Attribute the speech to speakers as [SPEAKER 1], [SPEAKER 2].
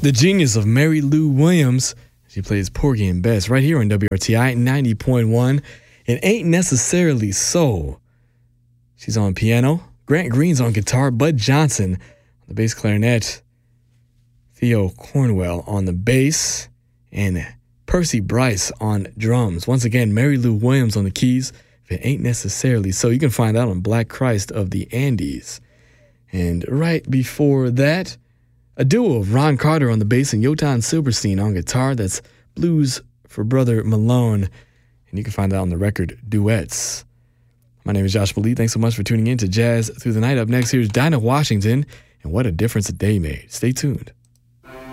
[SPEAKER 1] The genius of Mary Lou Williams. She plays Porgy and Bess right here on WRTI 90.1. It Ain't Necessarily So. She's on piano. Grant Green's on guitar. Bud Johnson on the bass clarinet. Theo Cornwell on the bass. And Percy Bryce on drums. Once again, Mary Lou Williams on the keys. If It Ain't Necessarily So. You can find out on Black Christ of the Andes. And right before that, a duo of Ron Carter on the bass and Yotan Silverstein on guitar. That's Blues for Brother Malone. And you can find that on the record Duets. My name is Josh Lee. Thanks so much for tuning in to Jazz Through the Night. Up next, here's Dinah Washington and What a Difference a Day Made. Stay tuned.